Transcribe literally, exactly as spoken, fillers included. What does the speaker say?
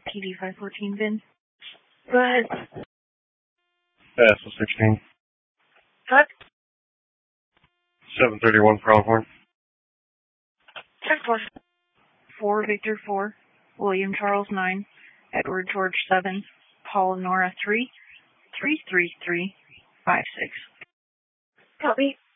P D five fourteen bin. Go ahead. S O sixteen. What? seven thirty-one Pronghorn. Check for four Victor four, William Charles nine, Edward George seven, Paul Nora three, three three three five six. Copy.